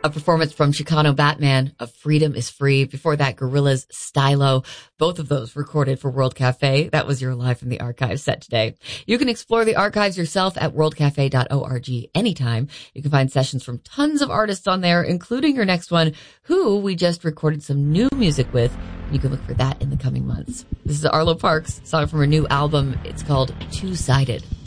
A performance from Chicano Batman of Freedom is Free. Before that, Gorillaz Stylo. Both of those recorded for World Cafe. That was your Live from the Archives set today. You can explore the archives yourself at worldcafe.org anytime. You can find sessions from tons of artists on there, including your next one, who we just recorded some new music with. You can look for that in the coming months. This is Arlo Parks, song from her new album. It's called Two-Sided.